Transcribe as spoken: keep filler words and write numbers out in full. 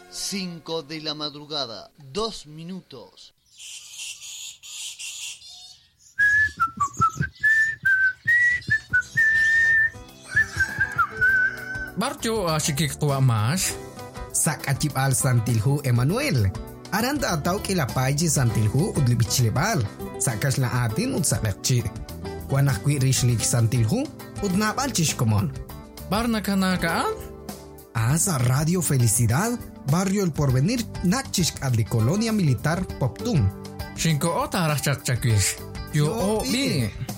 cinco de la madrugada, dos minutos. Barjo asyik tua mas. Sak acip al santilhu Emmanuel. Aranda atau kila paji santilhu udli bicilebal. Sakas la atin ud sakakci. Kuanah kui rishlik santilhu ud napal chishkomon. Barna kanakaan? Asa Radio Felicidad, Barrio El Porvenir, Nachishk adli Colonia Militar Poptum. Shinko ota rachak chakwish. Yo o bi.